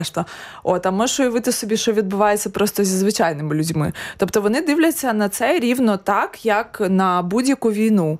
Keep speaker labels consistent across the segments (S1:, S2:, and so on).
S1: решта. А можеш уявити собі, що відбувається просто зі звичайними людьми. Тобто вони дивляться на це рівно так, як на будь-яку війну.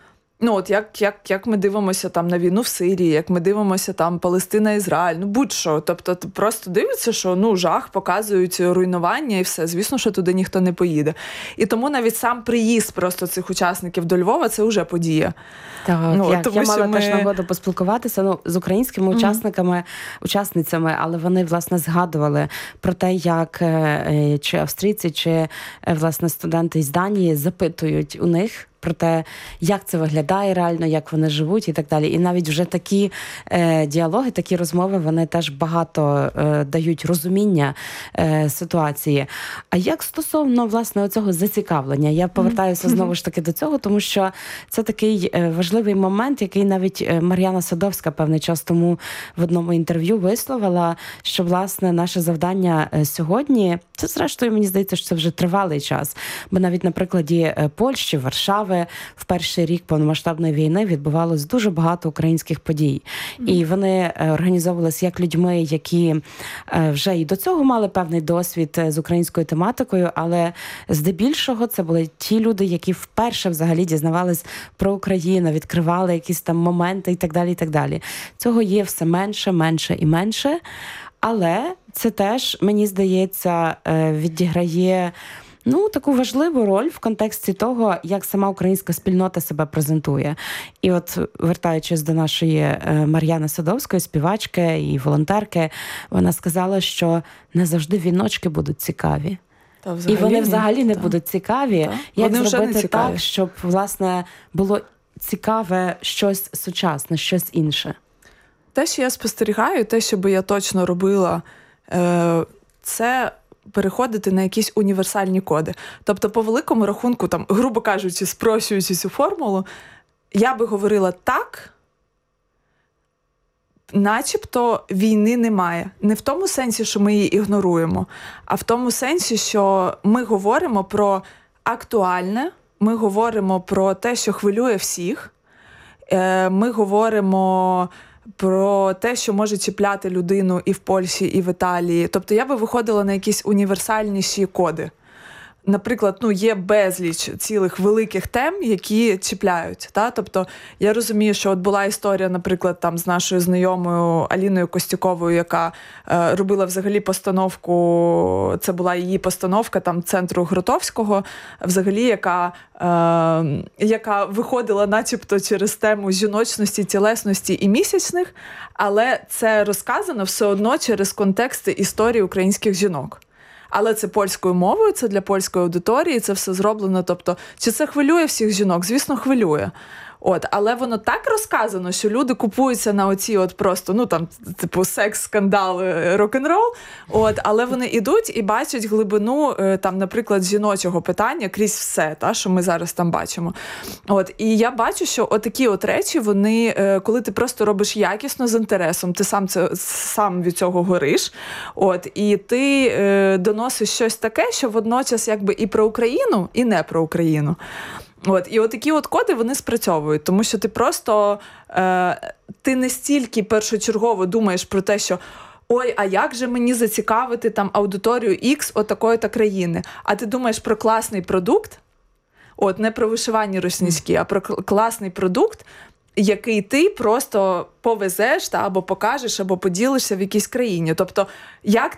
S1: Як ми дивимося там на війну в Сирії, як ми дивимося там Палестина-Ізраїль, будь-що. Тобто просто дивиться, що жах, показують руйнування і все. Звісно, що туди ніхто не поїде. І тому навіть сам приїзд просто цих учасників до Львова – це вже подія.
S2: Так, я мала теж нагоду поспілкуватися з українськими учасницями, але вони, власне, згадували про те, як чи австрійці, чи, власне, студенти із Данії запитують у них про те, як це виглядає реально, як вони живуть і так далі. І навіть вже такі діалоги, такі розмови, вони теж багато дають розуміння ситуації. А як стосовно, власне, оцього зацікавлення? Я повертаюся знову ж таки до цього, тому що це такий важливий момент, який навіть Мар'яна Садовська певний час тому в одному інтерв'ю висловила, що, власне, наше завдання сьогодні, це, зрештою, мені здається, що це вже тривалий час. Бо навіть на прикладі Польщі, Варшави, в перший рік повномасштабної війни відбувалось дуже багато українських подій. І вони організовувалися як людьми, які вже і до цього мали певний досвід з українською тематикою, але здебільшого це були ті люди, які вперше взагалі дізнавались про Україну, відкривали якісь там моменти і так далі, і так далі. Цього є все менше, менше і менше. Але це теж, мені здається, відіграє таку важливу роль в контексті того, як сама українська спільнота себе презентує. І от, вертаючись до нашої Мар'яни Садовської, співачки і волонтерки, вона сказала, що не завжди віночки будуть цікаві. І вони взагалі не будуть цікаві. Як зробити так, щоб, власне, було цікаве щось сучасне, щось інше?
S1: Те, що я спостерігаю, те, що би я точно робила, це переходити на якісь універсальні коди. Тобто, по великому рахунку, там, грубо кажучи, спрощуючи цю формулу, я би говорила так, начебто війни немає. Не в тому сенсі, що ми її ігноруємо, а в тому сенсі, що ми говоримо про актуальне, ми говоримо про те, що хвилює всіх, ми говоримо про те, що може чіпляти людину і в Польщі, і в Італії. Тобто я би виходила на якісь універсальніші коди. Наприклад, є безліч цілих великих тем, які чіпляють. Тобто я розумію, що от була історія, наприклад, там з нашою знайомою Аліною Костюковою, яка робила взагалі постановку, це була її постановка там центру Гротовського, взагалі, яка виходила начебто через тему жіночності, тілесності і місячних, але це розказано все одно через контексти історії українських жінок. Але це польською мовою, це для польської аудиторії, це все зроблено. Тобто, чи це хвилює всіх жінок? Звісно, хвилює. Але воно так розказано, що люди купуються на оці просто, типу секс, скандал, рок-н-рол, але вони ідуть і бачать глибину, там, наприклад, жіночого питання крізь все, що ми зараз там бачимо. І я бачу, що отакі речі, вони, коли ти просто робиш якісно, з інтересом, ти сам від цього гориш, і ти доносиш щось таке, що водночас якби і про Україну, і не про Україну. І такі коди, вони спрацьовують, тому що ти просто, ти не стільки першочергово думаєш про те, що а як же мені зацікавити там аудиторію X такої-то країни, а ти думаєш про класний продукт, не про вишивані рушнички, а про класний продукт, який ти просто повезеш або покажеш, або поділишся в якійсь країні. Тобто, як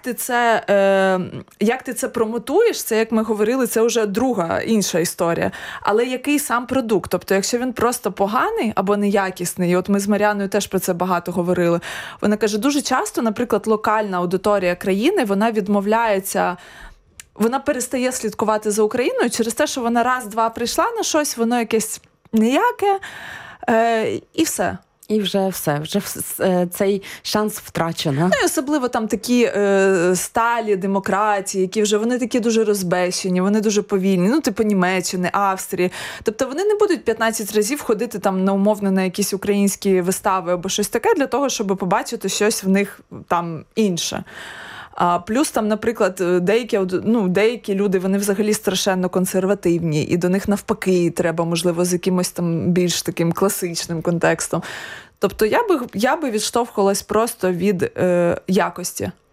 S1: ти це промотуєш, це, як ми говорили, це вже друга, інша історія. Але який сам продукт? Тобто, якщо він просто поганий або неякісний, і ми з Мар'яною теж про це багато говорили, вона каже, дуже часто, наприклад, локальна аудиторія країни, вона відмовляється, вона перестає слідкувати за Україною через те, що вона раз-два прийшла на щось, воно якесь ніяке, і все.
S2: І вже все, вже цей шанс втрачено.
S1: І особливо там такі сталі демократії, які вже, вони такі дуже розбещені, вони дуже повільні, типу Німеччини, Австрії. Тобто вони не будуть 15 разів ходити там умовно на якісь українські вистави або щось таке для того, щоб побачити щось в них там інше. Плюс там, наприклад, деякі люди, вони взагалі страшенно консервативні, і до них навпаки треба, можливо, з якимось там більш таким класичним контекстом. Тобто я би відштовхувалась просто від якості.